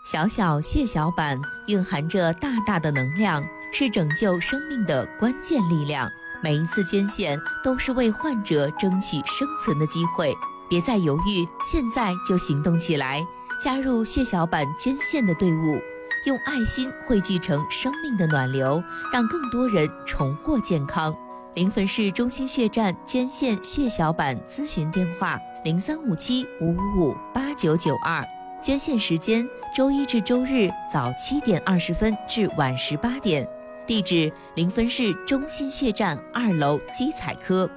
小小血小板蕴含着大大的能量，是拯救生命的关键力量。每一次捐献都是为患者争取生存的机会，别再犹豫，现在就行动起来，加入血小板捐献的队伍，用爱心汇聚成生命的暖流，让更多人重获健康。临汾市中心血站捐献血小板咨询电话：0357-555-8992，捐献时间周一至周日早7点20分至晚18点，地址临汾市中心血站2楼基彩科。